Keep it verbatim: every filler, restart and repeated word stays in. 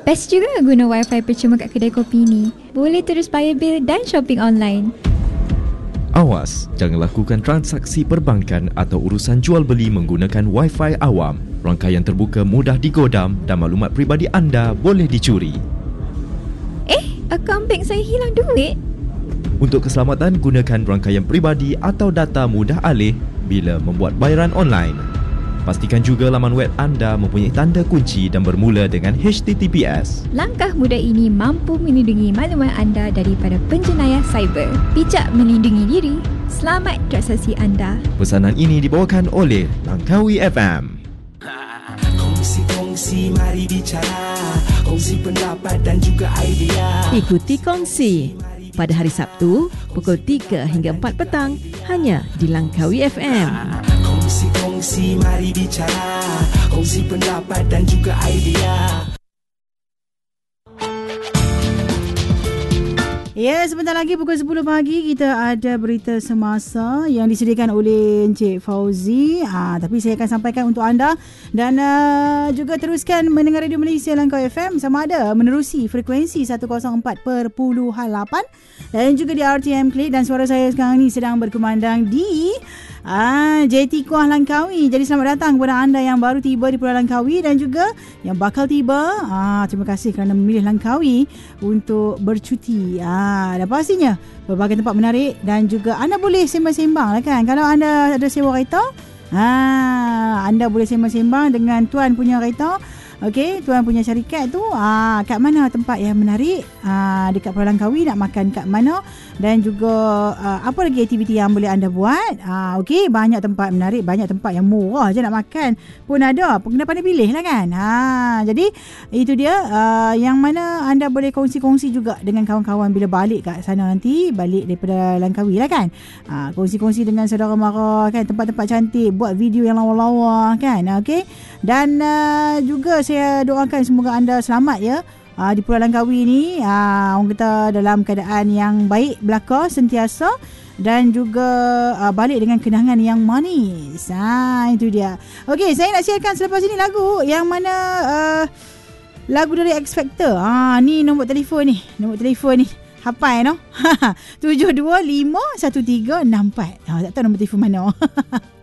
Best juga guna wifi percuma kat kedai kopi ni. Boleh terus bayar bil dan shopping online. Awas, jangan lakukan transaksi perbankan atau urusan jual beli menggunakan wifi awam. Rangkaian terbuka mudah digodam dan maklumat peribadi anda boleh dicuri. Eh, akaun bank saya hilang duit. Untuk keselamatan, gunakan rangkaian peribadi atau data mudah alih bila membuat bayaran online. Pastikan juga laman web anda mempunyai tanda kunci dan bermula dengan H T T P S. Langkah mudah ini mampu melindungi maklumat anda daripada penjenayah cyber. Bijak melindungi diri, selamat transaksi anda. Pesanan ini dibawakan oleh Langkawi F M. Kongsi-kongsi, mari bicara. Kongsi pendapat dan juga idea. Ikuti Kongsi pada hari Sabtu pukul tiga hingga empat petang hanya di Langkawi F M. Kongsi-kongsi, mari bicara. Kongsi pendapat dan juga idea. Ya, sebentar lagi pukul sepuluh pagi kita ada berita semasa yang disediakan oleh Encik Fauzi. Ah, tapi saya akan sampaikan untuk anda dan uh, juga teruskan mendengar Radio Malaysia Langkawi F M sama ada menerusi frekuensi seratus empat perpuluhan lapan dan juga di R T M Click, dan suara saya sekarang ni sedang berkumandang di Ah, J T Kuah Langkawi. Jadi selamat datang kepada anda yang baru tiba di Pulau Langkawi dan juga yang bakal tiba. Ah, terima kasih kerana memilih Langkawi untuk bercuti. Ah, dan pastinya berbagai tempat menarik dan juga anda boleh sembang-sembang lah kan. Kalau anda ada sewa kereta, ah, anda boleh sembang-sembang dengan tuan punya kereta. Okey, tuan punya syarikat tu ah, kat mana tempat yang menarik ah, dekat Pulau Langkawi, nak makan kat mana, dan juga ah, apa lagi aktiviti yang boleh anda buat. ah, Okey, banyak tempat menarik, banyak tempat yang murah je nak makan pun ada. Kena pandai pilih lah kan. ha, Jadi itu dia ah, yang mana anda boleh kongsi-kongsi juga dengan kawan-kawan bila balik kat sana nanti, balik daripada Langkawi lah kan. ah, Kongsi-kongsi dengan saudara mara kan, tempat-tempat cantik, buat video yang lawa-lawa kan. Okey, dan uh, juga saya doakan semoga anda selamat ya uh, di Pulau Langkawi ni. Uh, orang kata dalam keadaan yang baik belaka sentiasa dan juga uh, balik dengan kenangan yang manis. Ha, itu dia. Okey, saya nak sharekan selepas ini lagu yang mana uh, lagu dari X Factor. Ha, ni nombor telefon ni. Nombor telefon ni. Hafal no? tujuh dua lima satu tiga enam empat. Ha, tak tahu nombor telefon mana.